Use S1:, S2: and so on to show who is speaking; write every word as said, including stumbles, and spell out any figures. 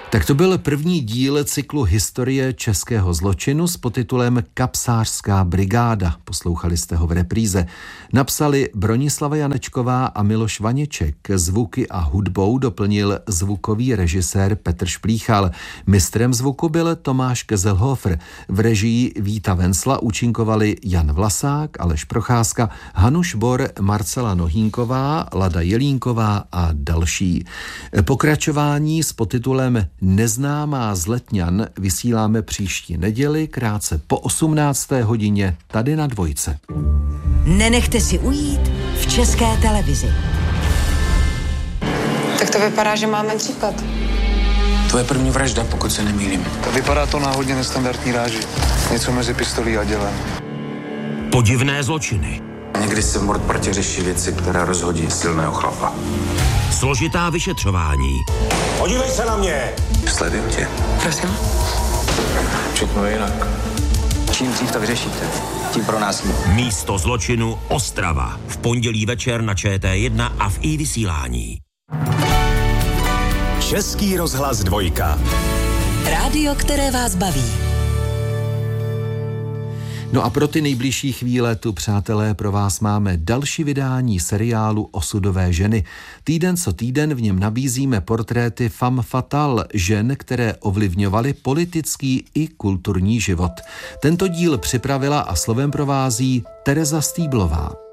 S1: Tak to byl první díl cyklu Historie českého zločinu s podtitulem Kapsářská brigáda. Poslouchali jste ho v repríze. Napsali Bronislava Janečková a Miloš Vaněček. Zvuky a hudbou doplnil zvukový režisér Petr Šplíchal. Mistrem zvuku byl Tomáš Kezelhofer. V režii Víta Vencla účinkovali Jan Vlasák, Aleš Procházka, Hanuš Bor, Marcela Nohínková, Lada Jelínková a další. Pokračování s podtitulem Neznámá z Letňan vysíláme příští neděli krátce po osmnácté hodině tady na Dvojce.
S2: Nenechte si ujít v České televizi.
S3: Tak to vypadá, že máme případ.
S4: To je první vražda, pokud se nemýlím.
S5: Vypadá to na hodně nestandardní ráži. Něco mezi pistolí a dělem.
S6: Podivné zločiny.
S4: Někdy se v Mordpartě řeší věci, které rozhodí silného chlapa.
S6: Složitá vyšetřování.
S7: Podívej se na mě!
S4: Sleduju tě.
S3: Prosím?
S4: Všechno je jinak. Čím dřív to vyřešíte, tím pro nás líp.
S6: Místo zločinu Ostrava. V pondělí večer na Č T jedna a v i vysílání.
S7: Český rozhlas Dvojka.
S2: Rádio, které vás baví.
S1: No a pro ty nejbližší chvíle tu, přátelé, pro vás máme další vydání seriálu Osudové ženy. Týden co týden v něm nabízíme portréty femme fatale, žen, které ovlivňovaly politický i kulturní život. Tento díl připravila a slovem provází Tereza Stýblová.